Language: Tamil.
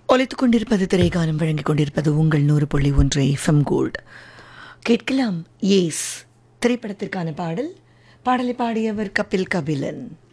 ஒலித்துக் கொண்டிருப்பது திரைகாலம் வழங்கிக் கொண்டிருப்பது உங்கள் 100.1 FM கோல்ட். கேட்கலாம் ஏஸ் திரைப்படத்திற்கான பாடலை பாடியவர் கபில் கபிலன்.